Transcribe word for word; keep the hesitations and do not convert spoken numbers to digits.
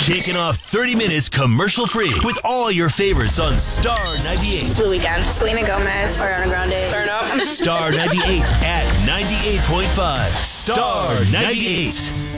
Kicking off thirty minutes commercial-free with all your favorites on Star ninety-eight. Blue Weekend. Selena Gomez. Ariana Grande. Turn up. Star ninety-eight at ninety-eight point five. Star ninety-eight.